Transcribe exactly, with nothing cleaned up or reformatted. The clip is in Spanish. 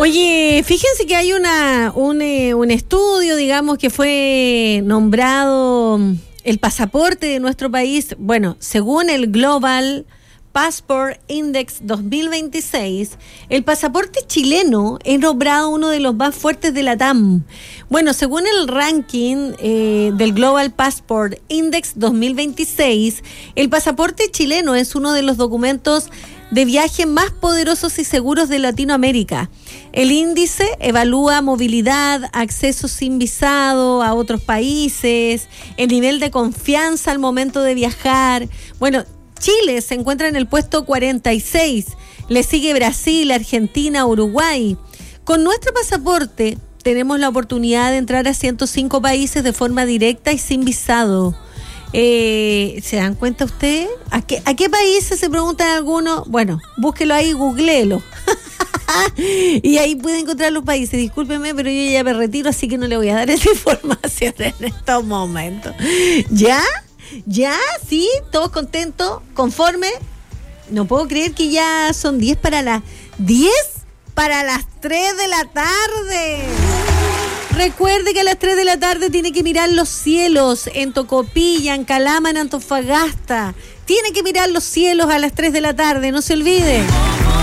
Oye, fíjense que hay una un, eh, un estudio, digamos, que fue nombrado el pasaporte de nuestro país. Bueno, según el Global Passport Index dos mil veintiséis, el pasaporte chileno es nombrado uno de los más fuertes de la T A M. Bueno, según el ranking eh, del Global Passport Index dos mil veintiséis, el pasaporte chileno es uno de los documentos de viaje más poderosos y seguros de Latinoamérica. El índice evalúa movilidad, acceso sin visado a otros países, el nivel de confianza al momento de viajar. Bueno, Chile se encuentra en el puesto cuarenta y seis, le sigue Brasil, Argentina, Uruguay. Con nuestro pasaporte tenemos la oportunidad de entrar a ciento cinco países de forma directa y sin visado. Eh, ¿Se dan cuenta ustedes? ¿A qué, ¿A qué países se preguntan algunos? Bueno, búsquelo ahí, googleelo. Y ahí puede encontrar los países. Discúlpeme, pero yo ya me retiro, así que no le voy a dar esa información en estos momentos. ¿Ya? ¿Ya? ¿Sí? ¿Todos contentos? ¿Conforme? No puedo creer que ya son diez para las diez para las tres de la tarde. Recuerde que a las tres de la tarde tiene que mirar los cielos en Tocopilla, en Calama, en Antofagasta. Tiene que mirar los cielos a las tres de la tarde, no se olvide.